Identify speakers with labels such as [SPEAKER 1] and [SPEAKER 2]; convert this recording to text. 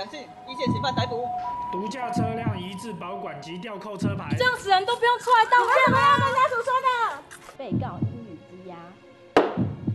[SPEAKER 1] 两性，一线嫌犯逮捕。
[SPEAKER 2] 毒驾车辆移至保管及吊扣车牌。
[SPEAKER 3] 这样死人都不用出来道歉吗？